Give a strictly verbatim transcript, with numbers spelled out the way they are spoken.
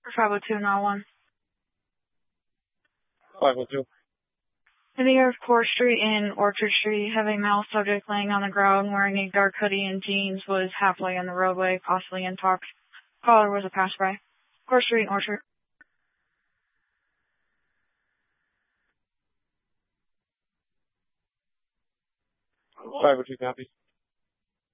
five oh two, not one. five oh two. In the area of Core Street and Orchard Street, have a male subject laying on the ground wearing a dark hoodie and jeans was halfway on the roadway, possibly in talks. Caller was a passerby. Core Street and Orchard. five oh two, copy.